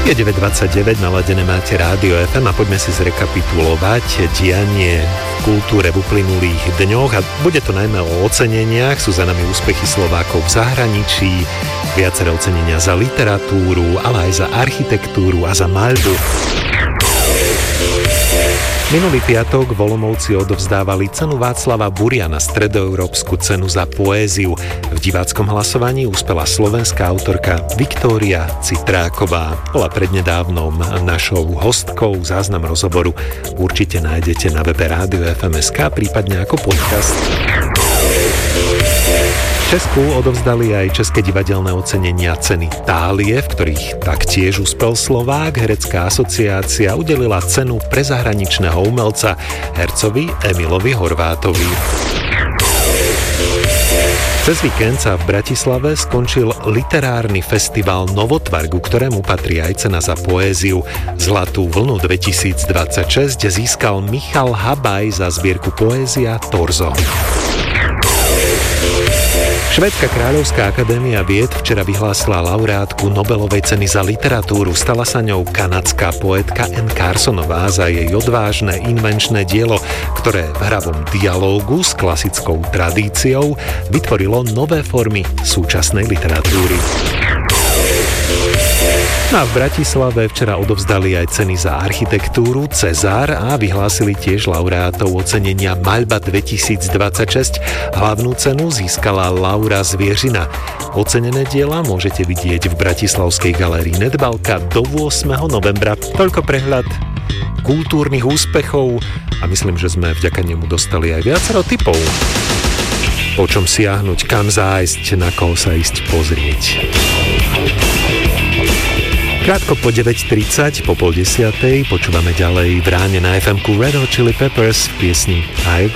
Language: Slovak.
Je 9:29, naladené máte Rádio FM a poďme si zrekapitulovať dianie v kultúre v uplynulých dňoch a bude to najmä o oceneniach. Sú za nami úspechy Slovákov v zahraničí, viaceré ocenenia za literatúru, ale aj za architektúru a za maľbu. Minulý piatok v Olomouci odovzdávali cenu Václava Buriana, stredoeurópsku cenu za poéziu. V diváckom hlasovaní uspela slovenská autorka Viktória Citráková. Bola prednedávnom našou hostkou. Záznam rozhovoru určite nájdete na webe Rádio FM.sk, prípadne ako podcast. V Česku odovzdali aj české divadelné ocenenia ceny Tálie, v ktorých taktiež uspel Slovák. Herecká asociácia udelila cenu pre zahraničného umelca hercovi Emilovi Horvátovi. Cez víkend sa v Bratislave skončil literárny festival Novotvar, ku ktorému patrí aj cena za poéziu. Zlatú vlnu 2026 získal Michal Habaj za zbierku Poézia Torzo. Švédska kráľovská akadémia vied včera vyhlásila laureátku Nobelovej ceny za literatúru. Stala sa ňou kanadská poetka Anne Carsonová za jej odvážne invenčné dielo, ktoré v hravom dialógu s klasickou tradíciou vytvorilo nové formy súčasnej literatúry. No a v Bratislave včera odovzdali aj ceny za architektúru Cezár a vyhlásili tiež laureátov ocenenia Maľba 2026. Hlavnú cenu získala Laura Zvieřina. Ocenené diela môžete vidieť v bratislavskej galérii Nedbalka do 8. novembra. Toľko prehľad kultúrnych úspechov a myslím, že sme vďaka nemu dostali aj viacero tipov. Po čom siahnuť, kam zájsť, na koho sa ísť pozrieť. Krátko po 9:30, po 9:30 počúvame ďalej v ráne na FM-ku Red Hot Chili Peppers v piesni